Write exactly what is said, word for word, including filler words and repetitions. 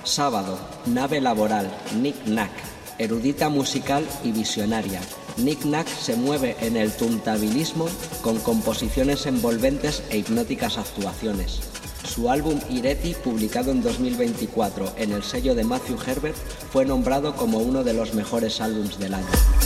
Sábado, nave laboral, Knick-Knack, erudita musical y visionaria. Knick-Knack se mueve en el tuntabilismo con composiciones envolventes e hipnóticas actuaciones. Su álbum Ireti, publicado en dos mil veinticuatro en el sello de Matthew Herbert, fue nombrado como uno de los mejores álbums del año.